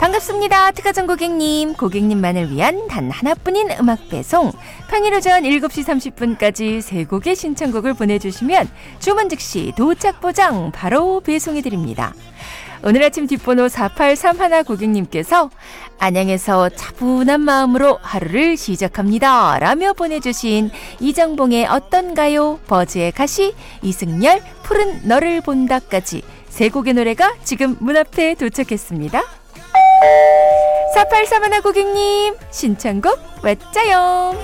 반갑습니다. 특가전 고객님만을 위한 단 하나뿐인 음악 배송. 평일 오전 7시 30분까지 세 곡의 신청곡을 보내주시면 주문 즉시 도착 보장 바로 배송해드립니다. 오늘 아침 뒷번호 4831 고객님께서 안양에서 차분한 마음으로 하루를 시작합니다 라며 보내주신 이정봉의 어떤가요? 버즈의 가시, 이승열 푸른 너를 본다까지 세 곡의 노래가 지금 문 앞에 도착했습니다. 4831 고객님 신청곡 왔자요.